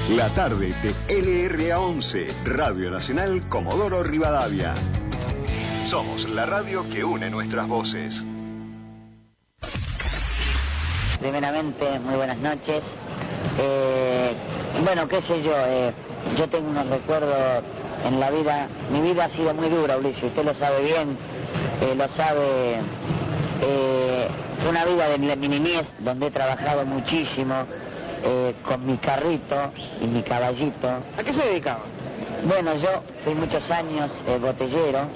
La tarde de LRA11, Radio Nacional Comodoro Rivadavia. Somos la radio que une nuestras voces. Primeramente, muy buenas noches. Bueno, qué sé yo, yo tengo unos recuerdos en la vida. Mi vida ha sido muy dura, Ulises, usted lo sabe bien, lo sabe. Fue una vida de mi niñez donde he trabajado muchísimo con mi carrito y mi caballito. ¿A qué se dedicaba? Bueno, yo fui muchos años botellero.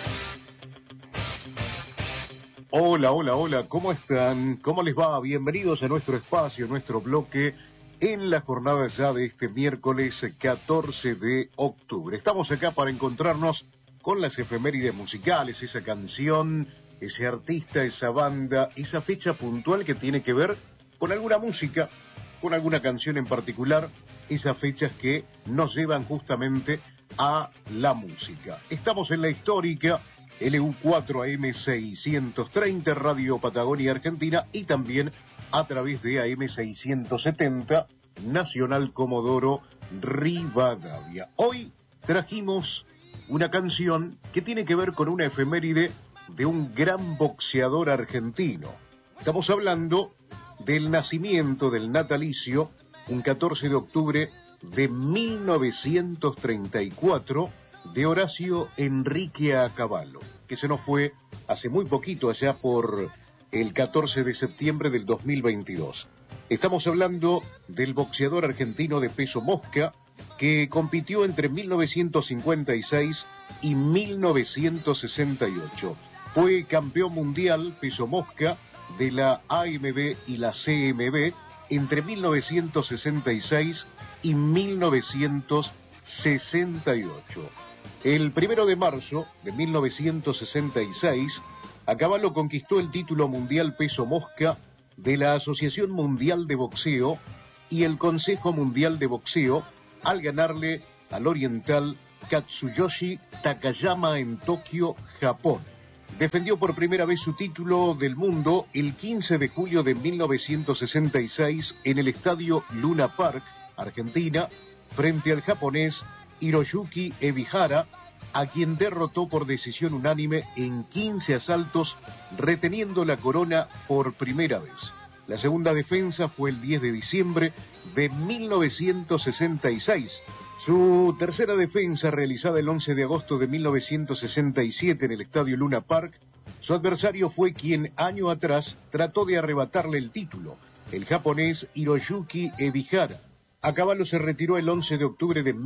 Hola, ¿cómo están? ¿Cómo les va? Bienvenidos a nuestro espacio, nuestro bloque, en la jornada ya de este miércoles 14 de octubre. Estamos acá para encontrarnos con las efemérides musicales, esa canción, ese artista, esa banda, esa fecha puntual que tiene que ver con alguna música, con alguna canción en particular, esas fechas que nos llevan justamente a la música. Estamos en la histórica LU4 AM 630 Radio Patagonia Argentina y también a través de AM 670 Nacional Comodoro Rivadavia. Hoy trajimos una canción que tiene que ver con una efeméride de un gran boxeador argentino. Estamos hablando del nacimiento, del natalicio, un 14 de octubre de 1934, de Horacio Enrique Accavallo, que se nos fue hace muy poquito, allá por el 14 de septiembre del 2022. Estamos hablando del boxeador argentino de peso mosca, que compitió entre 1956 y 1968. Fue campeón mundial peso mosca de la AMB y la CMB entre 1966 y 1968. El 1 de marzo de 1966, Accavallo conquistó el título mundial peso mosca de la Asociación Mundial de Boxeo y el Consejo Mundial de Boxeo al ganarle al oriental Katsuyoshi Takayama en Tokio, Japón. Defendió por primera vez su título del mundo el 15 de julio de 1966 en el estadio Luna Park, Argentina, frente al japonés Hiroyuki Ebihara, a quien derrotó por decisión unánime en 15 asaltos, reteniendo la corona por primera vez. La segunda defensa fue el 10 de diciembre de 1966. Su tercera defensa, realizada el 11 de agosto de 1967 en el estadio Luna Park, su adversario fue quien año atrás trató de arrebatarle el título, el japonés Hiroyuki Ebihara. Accavallo se retiró el 11 de octubre de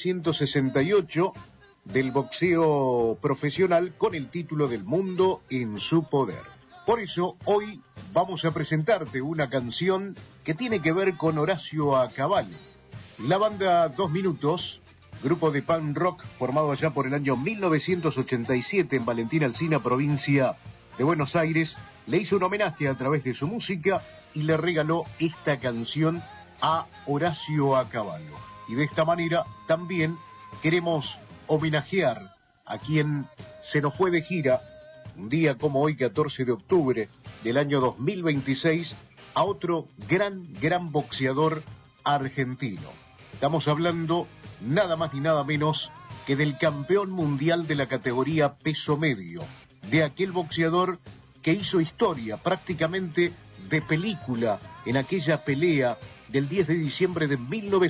1968 del boxeo profesional con el título del mundo en su poder. Por eso, hoy vamos a presentarte una canción que tiene que ver con Horacio Accavallo. La banda 2 Minutos, grupo de punk rock formado allá por el año 1987 en Valentín Alsina, provincia de Buenos Aires, le hizo un homenaje a través de su música y le regaló esta canción a Horacio Accavallo. Y de esta manera también queremos homenajear a quien se nos fue de gira un día como hoy, 14 de octubre del año 2026, a otro gran boxeador argentino. Estamos hablando nada más ni nada menos que del campeón mundial de la categoría peso medio, de aquel boxeador que hizo historia prácticamente de película en aquella pelea del 10 de diciembre de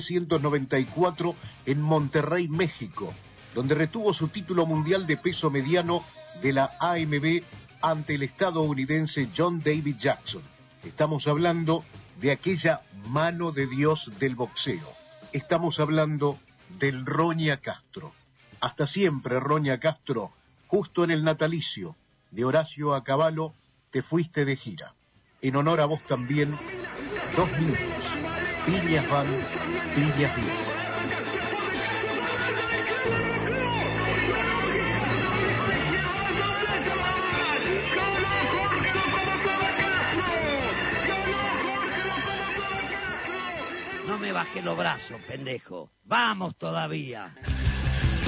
1994 en Monterrey, México, donde retuvo su título mundial de peso mediano de la AMB ante el estadounidense John David Jackson. Estamos hablando de aquella mano de Dios del boxeo. Estamos hablando del Roña Castro. Hasta siempre, Roña Castro. Justo en el natalicio de Horacio Accavallo te fuiste de gira. En honor a vos también, 2 minutos. Piñas van, piñas vienen. No me bajé los brazos, pendejo. ¡Vamos todavía!